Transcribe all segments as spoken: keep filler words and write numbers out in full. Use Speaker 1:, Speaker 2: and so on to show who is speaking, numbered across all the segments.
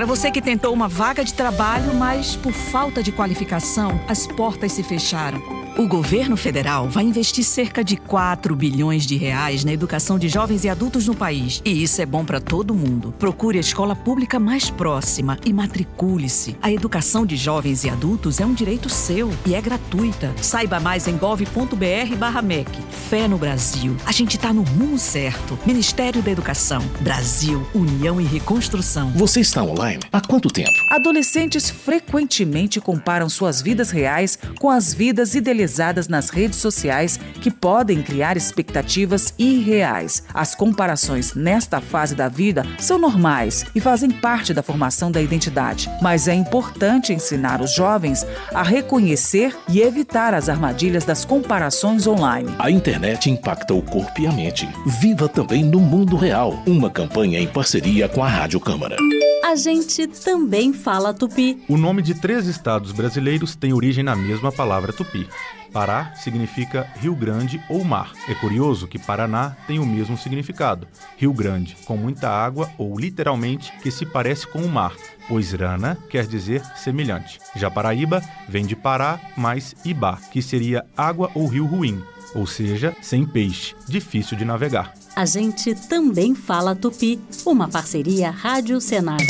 Speaker 1: Para você que tentou uma vaga de trabalho, mas por falta de qualificação, as portas se fecharam. O governo federal vai investir cerca de quatro bilhões de reais na educação de jovens e adultos no país. E isso é bom para todo mundo. Procure a escola pública mais próxima e matricule-se. A educação de jovens e adultos é um direito seu e é gratuita. Saiba mais em gov ponto br barra mec. Fé no Brasil. A gente tá no rumo certo. Ministério da Educação. Brasil, União e Reconstrução.
Speaker 2: Você está online há quanto tempo?
Speaker 3: Adolescentes frequentemente comparam suas vidas reais com as vidas idealizadas nas redes sociais, que podem criar expectativas irreais. As comparações nesta fase da vida são normais e fazem parte da formação da identidade, mas é importante ensinar os jovens a reconhecer e evitar as armadilhas das comparações online.
Speaker 2: A internet impacta o corpo e a mente. Viva também no mundo real. Uma campanha em parceria com a Rádio Câmara.
Speaker 4: A gente também fala tupi.
Speaker 5: O nome de três estados brasileiros tem origem na mesma palavra tupi. Pará significa Rio Grande ou mar. É curioso que Paraná tem o mesmo significado, Rio Grande, com muita água ou literalmente que se parece com o mar, pois Rana quer dizer semelhante. Já Paraíba vem de Pará mais Ibá, que seria água ou rio ruim, ou seja, sem peixe, difícil de navegar.
Speaker 4: A gente também fala tupi, uma parceria Rádio Senado.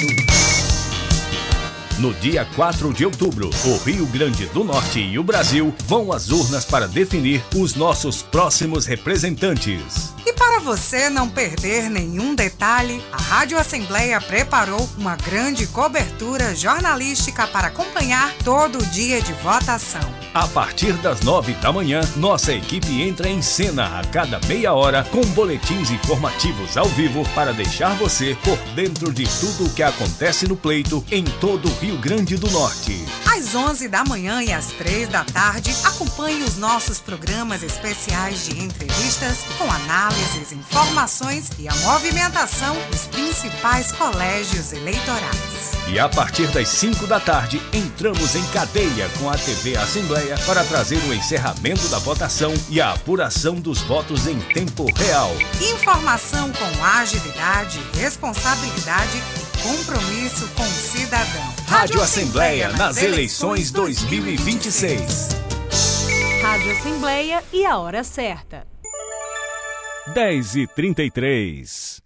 Speaker 6: No dia quatro de outubro, o Rio Grande do Norte e o Brasil vão às urnas para definir os nossos próximos representantes.
Speaker 7: E para você não perder nenhum detalhe, a Rádio Assembleia preparou uma grande cobertura jornalística para acompanhar todo o dia de votação.
Speaker 6: A partir das nove da manhã, nossa equipe entra em cena a cada meia hora com boletins informativos ao vivo para deixar você por dentro de tudo o que acontece no pleito em todo o Rio Grande do Norte.
Speaker 7: Às onze da manhã e às três da tarde, acompanhe os nossos programas especiais de entrevistas com análises, informações e a movimentação dos principais colégios eleitorais.
Speaker 6: E a partir das cinco da tarde, entramos em cadeia com a T V Assembleia para trazer o encerramento da votação e a apuração dos votos em tempo real.
Speaker 7: Informação com agilidade, responsabilidade e compromisso com o cidadão.
Speaker 6: Rádio Assembleia nas eleições dois mil e vinte e seis.
Speaker 8: Rádio Assembleia e a hora certa.
Speaker 9: dez e trinta e três.